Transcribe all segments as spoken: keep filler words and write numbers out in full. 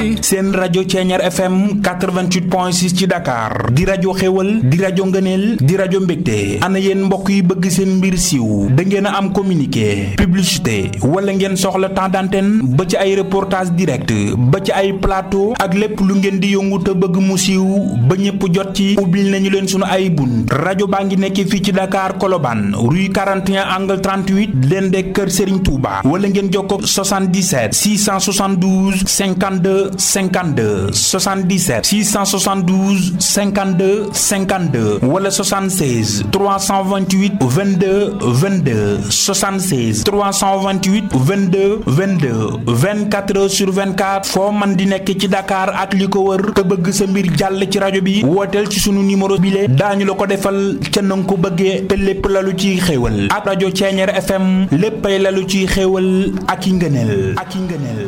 seen rajo Ceeñaar F M quatre-vingt-huit point six ci Dakar di rajo xéwal di rajo ngëneel di rajo mbégte ana yéen mbokk yi bëgg seen mbir siiw da ngeen a am communiqué publicité wala ngeen soxla temps d'antenne ba ci ay reportage direct ba ci ay plateau ak lépp lu ngeen di yëngu te bëgg mu siiw ba ñëpp jot ci ubbil nañu leen sunu ay bunt rajo baa ngi nekk fii ci Dakar Colobane rue quarante et un angle trente-huit leen de kër Serigne Touba wala ngeen jokkoo soixante-dix-sept six cent soixante-douze cinquante-deux cinquante-deux soixante-dix-sept six cent soixante-douze cinquante-deux cinquante-deux wala soixante-seize trois cent vingt-huit vingt-deux vingt-deux soixante-seize trois cent vingt-huit vingt-deux vingt-deux vingt-quatre heures sur vingt-quatre foo man di nekk ci Dakar ak li ko wër te bëgg sa mbir jàll ci rajo bi wooteel ci sunu numéro bile daañu la ko defal ca nanga ko bëggee te lépp lalu ci xéewal ak rajo Ceeñaar F M léppay lalu ci xéewal ak i ngëneel ak i ngëneel.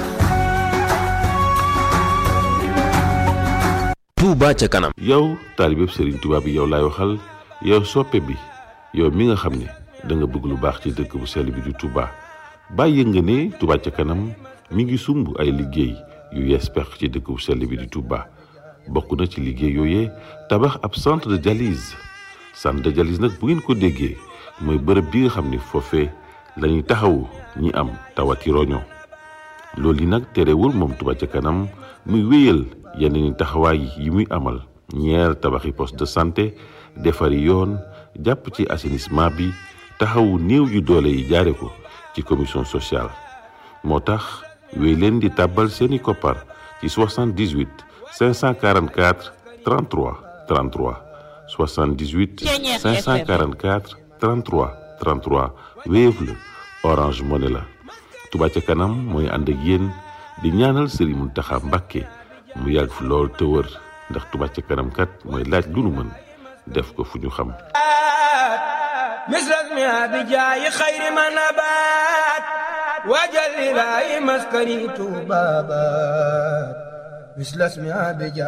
Touba ca kanam. yow taalibeb Serigne Touba bi yow laay waxal yow soppe bi yow mi nga xam ne da nga bëgg lu baax ci dëkk bu sell bi di Touba bàyyi nga ne Touba ca kanam mi ngi sumb ay liggéey yu yees pex ci dëkk bu sell bi di Touba bokk na ci liggéey yooyee tabax ab centre de dialyse centre de dialyse nag bu ngeen ko déggee mooy bërëb bi nga xam ne foofee lañuy taxawu ñi am tawati roño loolu yi nag terewul moom Touba ca kanam muy wéyal yeneen taxawaay yi muy amal ñeer tabaxi poste de santé defari yoon jàpp ci assainissement bi taxawu néew yu doole yi jaare ko ci commission sociale moo tax wéy leen di tàbbal seeni koppar ci soixante-dix-huit cinq cent quarante-quatre trente-trois trente-trois soixante-dix-huit cinq cent quarante-quatre trente-trois trente-trois Wave la Orange Money la Touba ca kanam mooy ànd ak yéen di ñaanal Serigne Mountakha Mbacké mu yàgg fi lool te wër ndax Touba ca kanam kat mooy laaj lu nu mën def ko fu ñu xam misras mi abijaayi xayri ma nabaat wajal ilaahi maskani tuubabat misras mi abijaayi